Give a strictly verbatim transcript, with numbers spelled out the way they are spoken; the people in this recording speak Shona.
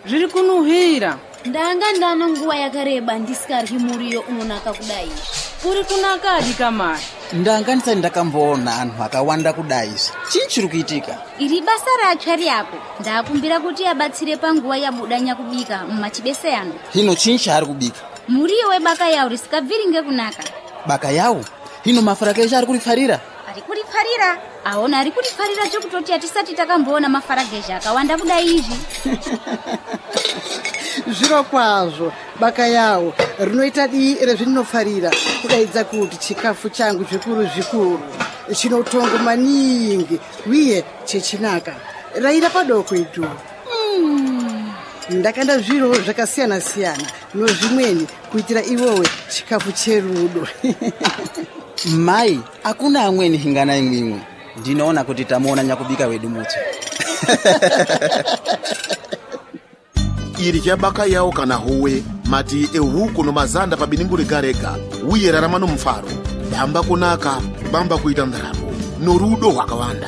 zviri kunuhira. Ndanga ndana nguwa yakareba ndisikaryi muriyo unonaka kudai. Uri kunakadi kamari? Ndanga ndisati ndakamboona anhu akawanda kudai. Chii chiri kuitika? Iri basa ratsvari yako. Ndakumbira kuti abatsire panguva yabudanya kubika mumachibese ano. Hino chii chaari kubika? Muriyo webaka yawo risikabviri ngekunaka. Baka yawo? Hino mafara kesha ari kurifarira? Ari kurifarira? Aona ari kurifarira chokutoti atisati takamboona mafaragesha akawanda kudai izvi. Zviro kwazvo baka yawo rinoita dii rezvinofarira kudaidza kuti chikafu changu zvikuru zvikuru chinotongo maningi uye chechinaka raira padoko itu. Mm. Ndakanda zviro zvakasiyana siyana nozvimweni kuitira iwowe chikafu cherudo. Mai, akuna amweni hingana imwimwe. Ndinoona kuti tamuona nyakubika wedu muti. Iri chabaka yawo kana howe mati ehuku nomazanda pabininguri garega uye rarama nomufaro damba kunaka bamba kuita ndaramo norudo hwakawanda.